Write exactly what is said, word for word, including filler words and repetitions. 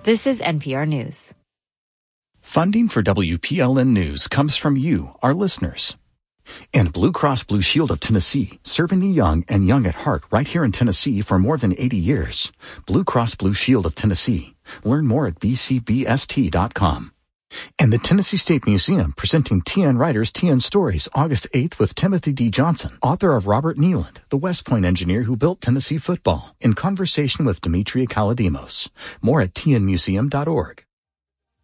This is N P R News. Funding for W P L N News comes from you, our listeners. And Blue Cross Blue Shield of Tennessee, serving the young and young at heart right here in Tennessee for more than eighty years. Blue Cross Blue Shield of Tennessee. Learn more at b c b s t dot com. And the Tennessee State Museum presenting T N Writers T N Stories August eighth with Timothy D. Johnson, author of Robert Nealand, the West Point engineer who built Tennessee football, in conversation with Demetria Kalodimos. More at t n museum dot org.